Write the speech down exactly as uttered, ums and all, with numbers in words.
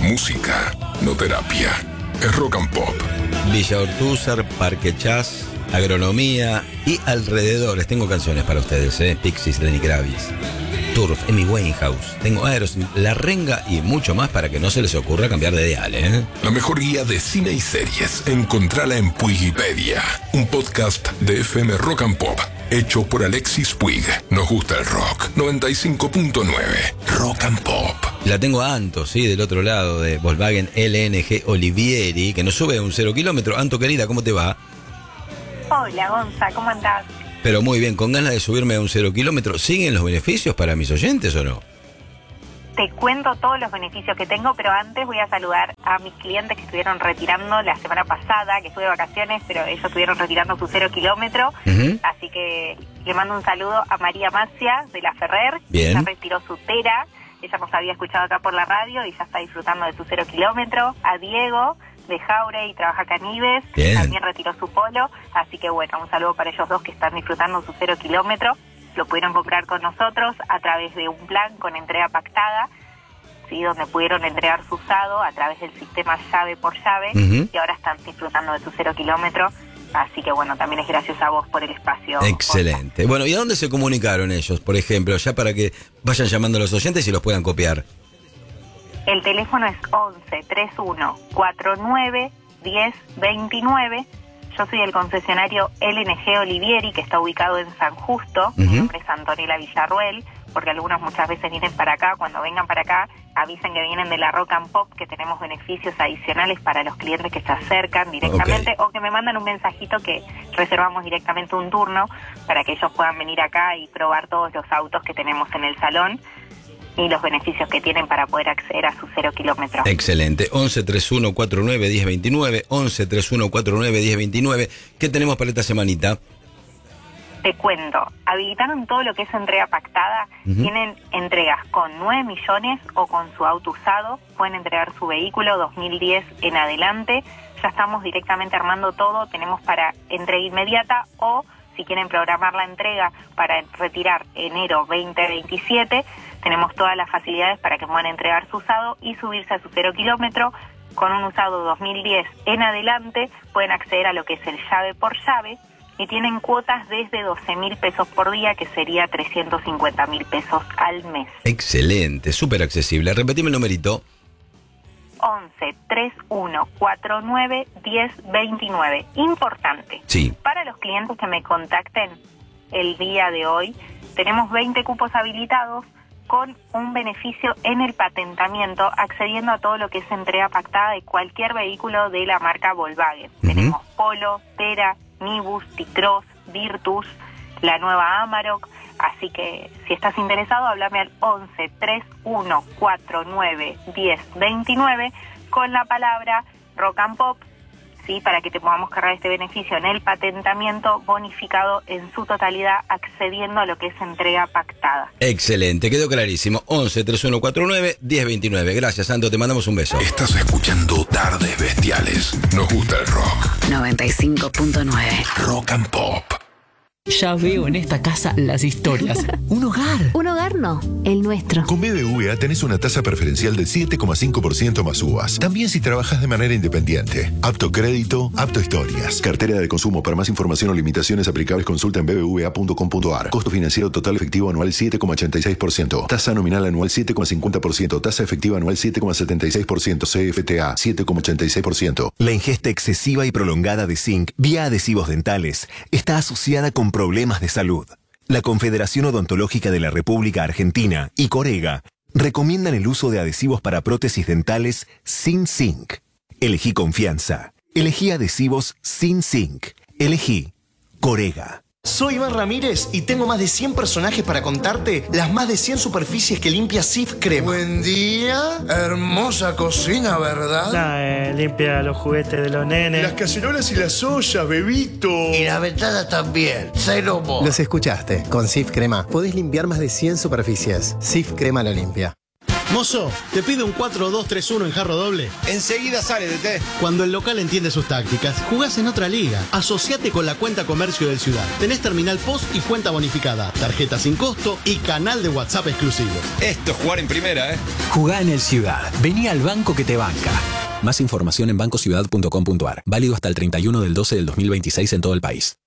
música, no terapia. Es Rock and Pop. Villa Ortúzar, Parque Chas, agronomía y alrededores. Tengo canciones para ustedes, ¿eh? Pixies, Lenny Kravitz, Turf, Amy Winehouse. Tengo Aerosmith, La Renga y mucho más para que no se les ocurra cambiar de dial, ¿eh? La mejor guía de cine y series. Encontrala en Puigipedia. Un podcast de F M Rock and Pop. Hecho por Alexis Puig. Nos gusta el rock. noventa y cinco punto nueve. Rock and Pop. La tengo a Anto, sí, del otro lado, de Volkswagen L N G Olivieri, que nos sube a un cero kilómetro. Anto, querida, ¿cómo te va? Hola, Gonza, ¿cómo andás? Pero muy bien, con ganas de subirme a un cero kilómetro. ¿Siguen los beneficios para mis oyentes o no? Te cuento todos los beneficios que tengo, pero antes voy a saludar a mis clientes que estuvieron retirando la semana pasada, que estuve de vacaciones, pero ellos estuvieron retirando su cero kilómetro. Uh-huh. Así que le mando un saludo a María Macia de La Ferrer. Bien. Ella retiró su Tera. Ella nos había escuchado acá por la radio y ya está disfrutando de su cero kilómetro. A Diego de Jaure y trabaja Canibes, también retiró su Polo. Así que bueno, un saludo para ellos dos que están disfrutando su cero kilómetro. Lo pudieron comprar con nosotros a través de un plan con entrega pactada, ¿sí? Donde pudieron entregar su usado a través del sistema llave por llave. Uh-huh. Y ahora están disfrutando de su cero kilómetro. Así que bueno, también es gracias a vos por el espacio. Excelente. Gonza. Bueno, ¿y a dónde se comunicaron ellos, por ejemplo? Ya para que vayan llamando a los oyentes y los puedan copiar. El teléfono es once, treinta y uno, cuarenta y nueve, diez, veintinueve. Yo soy el concesionario L N G Olivieri, que está ubicado en San Justo. Uh-huh. Mi nombre es Antonella Villarruel, porque algunos muchas veces vienen para acá. Cuando vengan para acá, avisen que vienen de la Rock and Pop, que tenemos beneficios adicionales para los clientes que se acercan directamente, okay. O que me mandan un mensajito que reservamos directamente un turno para que ellos puedan venir acá y probar todos los autos que tenemos en el salón y los beneficios que tienen para poder acceder a su cero kilómetro. Excelente. once, treinta y uno, cuarenta y nueve, diez, veintinueve. once, treinta y uno, cuarenta y nueve, diez, veintinueve. ¿Qué tenemos para esta semanita? Te cuento. Habilitaron todo lo que es entrega pactada. Uh-huh. Tienen entregas con nueve millones o con su auto usado. Pueden entregar su vehículo dos mil diez en adelante. Ya estamos directamente armando todo. Tenemos para entrega inmediata o si quieren programar la entrega para retirar enero veinte veintisiete, tenemos todas las facilidades para que puedan entregar su usado y subirse a su cero kilómetro. Con un usado dos mil diez en adelante pueden acceder a lo que es el llave por llave y tienen cuotas desde doce mil pesos por día, que sería trescientos cincuenta mil pesos al mes. Excelente, súper accesible. Repetime el numerito. once, treinta y uno, cuarenta y nueve, diez, veintinueve. Importante. Sí. Para los clientes que me contacten el día de hoy, tenemos veinte cupos habilitados con un beneficio en el patentamiento, accediendo a todo lo que es entrega pactada de cualquier vehículo de la marca Volkswagen. Uh-huh. Tenemos Polo, Tera, Nibus, T-Cross, Virtus, la nueva Amarok. Así que si estás interesado, háblame al once, treinta y uno, cuarenta y nueve, diez, veintinueve con la palabra Rock and Pop, ¿sí? Para que te podamos cargar este beneficio en el patentamiento bonificado en su totalidad, accediendo a lo que es entrega pactada. Excelente, quedó clarísimo. once, treinta y uno, cuarenta y nueve, diez, veintinueve. Gracias, Santo, te mandamos un beso. Estás escuchando Tardes Bestiales. Nos gusta el rock. noventa y cinco punto nueve. Rock and Pop. Ya veo en esta casa las historias. Un hogar. Un hogar no, el nuestro. Con B B V A tenés una tasa preferencial del siete coma cinco por ciento más U V A S. También si trabajas de manera independiente. Apto crédito, apto historias. Cartera de consumo. Para más información o limitaciones aplicables, consulta en b b v a punto com punto a r. Costo financiero total efectivo anual siete coma ochenta y seis por ciento. Tasa nominal anual siete coma cincuenta por ciento. Tasa efectiva anual siete coma setenta y seis por ciento. C F T A siete coma ochenta y seis por ciento. La ingesta excesiva y prolongada de zinc vía adhesivos dentales está asociada con problemas de salud. La Confederación Odontológica de la República Argentina y Corega recomiendan el uso de adhesivos para prótesis dentales sin zinc. Elegí confianza. Elegí adhesivos sin zinc. Elegí Corega. Soy Iván Ramírez y tengo más de cien personajes para contarte las más de cien superficies que limpia Sif Crema. Buen día, hermosa cocina, ¿verdad? Nah, eh, limpia los juguetes de los nenes. Las cacerolas y las ollas, bebito. Y la ventana también, cero mo. Los escuchaste, con Sif Crema podés limpiar más de cien superficies. Sif Crema lo limpia. Mozo, ¿te pide un cuatro dos tres uno en jarro doble? Enseguida sale, D T. Cuando el local entiende sus tácticas, jugás en otra liga. Asociate con la cuenta comercio del Ciudad. Tenés terminal post y cuenta bonificada, tarjeta sin costo y canal de WhatsApp exclusivo. Esto es jugar en primera, ¿eh? Jugá en el Ciudad. Vení al banco que te banca. Más información en banco ciudad punto com punto a r. Válido hasta el treinta y uno del doce del dos mil veintiséis en todo el país.